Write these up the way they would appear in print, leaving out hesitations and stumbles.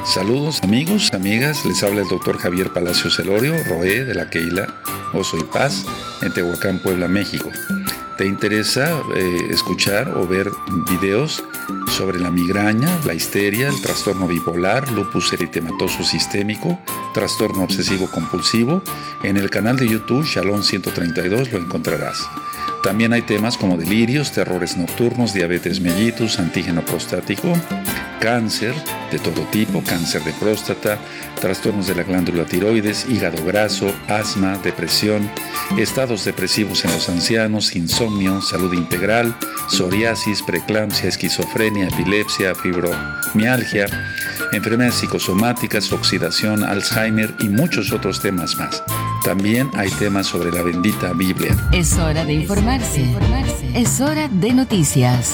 Saludos amigos, amigas, les habla el doctor Javier Palacios Celorio, Roé de la Keila Oso y Paz, en Tehuacán, Puebla, México. ¿Te interesa escuchar o ver videos sobre la migraña, la histeria, el trastorno bipolar, lupus eritematoso sistémico, trastorno obsesivo compulsivo? En el canal de YouTube Shalom 132 lo encontrarás. También hay temas como delirios, terrores nocturnos, diabetes mellitus, antígeno prostático, cáncer de todo tipo, cáncer de próstata, trastornos de la glándula tiroides, hígado graso, asma, depresión, estados depresivos en los ancianos, insomnio, salud integral, psoriasis, preeclampsia, esquizofrenia, epilepsia, fibromialgia, enfermedades psicosomáticas, oxidación, Alzheimer y muchos otros temas más. También hay temas sobre la bendita Biblia. Es hora de informarse. Es hora de noticias.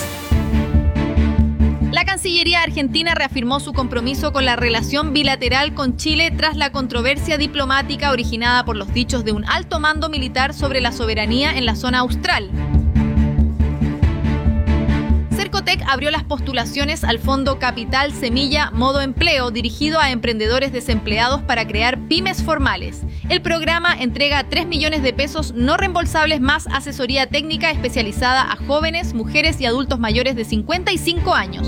La Cancillería argentina reafirmó su compromiso con la relación bilateral con Chile tras la controversia diplomática originada por los dichos de un alto mando militar sobre la soberanía en la zona austral. Cercotec abrió las postulaciones al Fondo Capital Semilla Modo Empleo dirigido a emprendedores desempleados para crear pymes formales. El programa entrega 3 millones de pesos no reembolsables más asesoría técnica especializada a jóvenes, mujeres y adultos mayores de 55 años.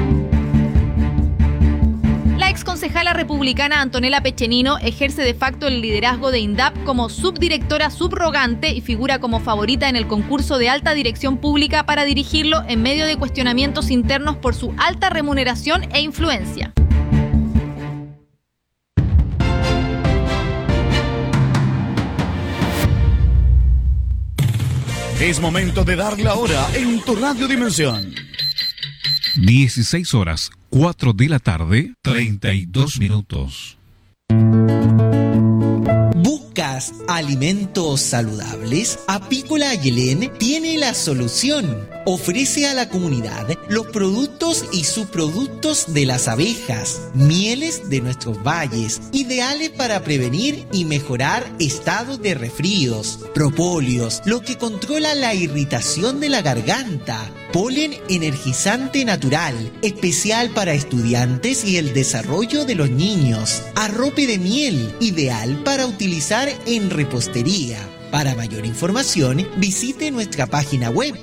La exconcejala republicana Antonella Pechenino ejerce de facto el liderazgo de INDAP como subdirectora subrogante y figura como favorita en el concurso de alta dirección pública para dirigirlo en medio de cuestionamientos internos por su alta remuneración e influencia. Es momento de dar la hora en tu Radio Dimensión. 16 horas, 4 de la tarde, 32 minutos. ¿Buscas alimentos saludables? Apícola Ayelén tiene la solución. Ofrece a la comunidad los productos y subproductos de las abejas, mieles de nuestros valles, ideales para prevenir y mejorar estados de resfríos, propóleos, lo que controla la irritación de la garganta, polen energizante natural, especial para estudiantes y el desarrollo de los niños, arrope de miel, ideal para utilizar en repostería. Para mayor información, visite nuestra página web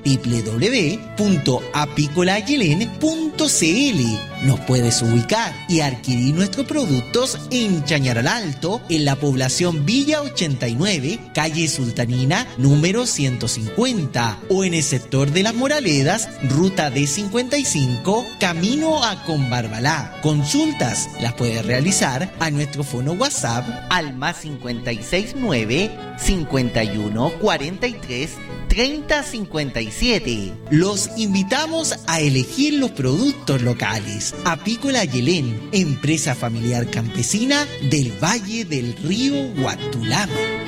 www.apicolaayelén.cl. Nos puedes ubicar y adquirir nuestros productos en Chañaral Alto, en la población Villa 89, calle Sultanina, número 150, o en el sector de Las Moraledas, ruta D55, camino a Combarbalá. Consultas las puedes realizar a nuestro fono WhatsApp al +569 51 43 30 57. Los invitamos a elegir los productos locales. Apícola Ayelén, empresa familiar campesina del Valle del Río Huatulamo.